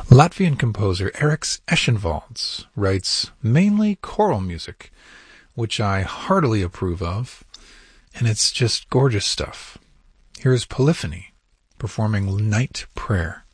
Latvian composer Eriks Eschenvalds writes mainly choral music, which I heartily approve of, and it's just gorgeous stuff. Here's Polyphony performing Night Prayer.